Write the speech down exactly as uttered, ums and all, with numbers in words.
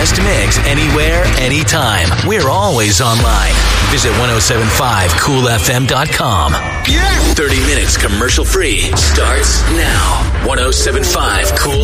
best mix anywhere, anytime. We're always online. Visit ten seventy-five cool f m dot com. Yeah! thirty minutes commercial free starts now. ten seventy-five Cool